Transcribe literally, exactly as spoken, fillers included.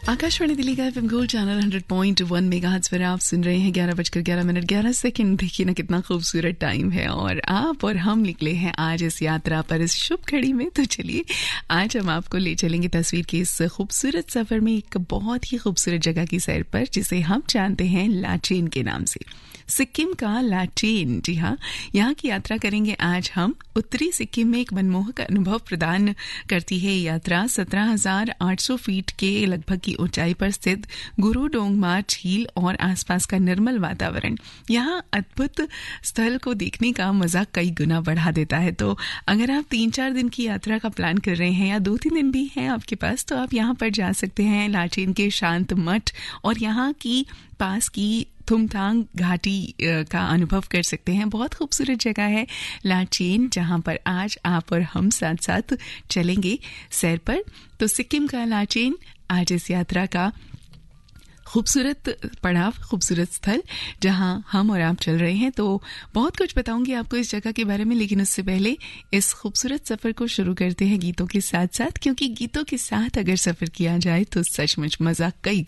आकाशवाणी दिल्ली का FM gold channel hundred point one megahertz पर आप सुन रहे हैं ग्यारह बजकर ग्यारह मिनट ग्यारह सेकंड। देखिए ना कितना खूबसूरत टाइम है और आप और हम निकले हैं आज इस यात्रा पर, इस शुभ घड़ी में। तो चलिए आज हम आपको ले चलेंगे तस्वीर के इस खूबसूरत सफर में एक बहुत ही खूबसूरत जगह की सैर पर, जिसे हम जानते हैं लाचेन के नाम से। सिक्किम का लाचेन, जी हाँ, यहाँ की यात्रा करेंगे आज हम। उत्तरी सिक्किम में एक मनमोहक अनुभव प्रदान करती है यात्रा। सत्रह हजार आठ सौ फीट के लगभग की ऊंचाई पर स्थित गुरु डोंगमा झील और आसपास का निर्मल वातावरण यहाँ अद्भुत स्थल को देखने का मजा कई गुना बढ़ा देता है। तो अगर आप तीन चार दिन की यात्रा का प्लान कर रहे हैं या दो तीन दिन भी हैं आपके पास, तो आप यहाँ पर जा सकते हैं। लाचेन के शांत मठ और यहाँ की पास की थुमथांग घाटी का अनुभव कर सकते हैं। बहुत खूबसूरत जगह है लाचेन, जहां पर आज आप और हम साथ साथ चलेंगे सैर पर। तो सिक्किम का लाचेन आज इस यात्रा का खूबसूरत पड़ाव, खूबसूरत स्थल जहां हम और आप चल रहे हैं। तो बहुत कुछ बताऊंगी आपको इस जगह के बारे में, लेकिन उससे पहले इस खूबसूरत सफर को शुरू करते हैं गीतों के साथ साथ, क्योंकि गीतों के साथ अगर सफर किया जाए तो सचमुच मजा कई